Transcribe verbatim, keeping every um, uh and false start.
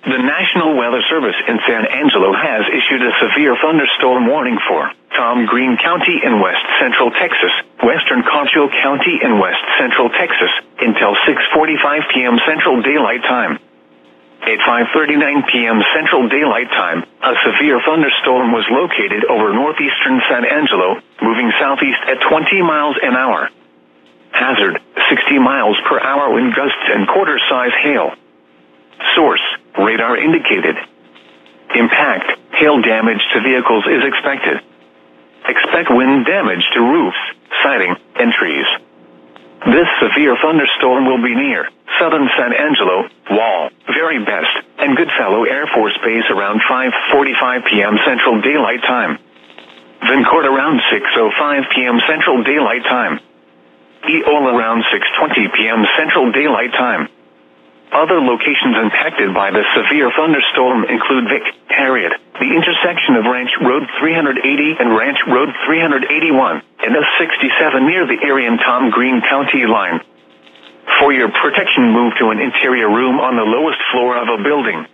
The National Weather Service in San Angelo has issued a severe thunderstorm warning for Tom Green County in west central Texas, western Concho County in west central Texas, until six forty-five p.m. Central Daylight Time. At five thirty-nine p.m. Central Daylight Time, a severe thunderstorm was located over northeastern San Angelo, moving southeast at twenty miles an hour. Hazard, sixty miles per hour wind gusts and quarter-size hail. Source, radar indicated. Impact, hail damage to vehicles is expected. Expect wind damage to roofs, siding, and trees. This severe thunderstorm will be near southern San Angelo, Wall, Very Best, and Goodfellow Air Force Base around five forty-five p.m. Central Daylight Time. Vincourt around six oh five p.m. Central Daylight Time. Eola around six twenty p.m. Central Daylight Time. Other locations impacted by the severe thunderstorm include Vic, Harriet, the intersection of Ranch Road three eighty and Ranch Road three eighty-one, and S sixty-seven near the Erie-Tom Green County line. For your protection, move to an interior room on the lowest floor of a building.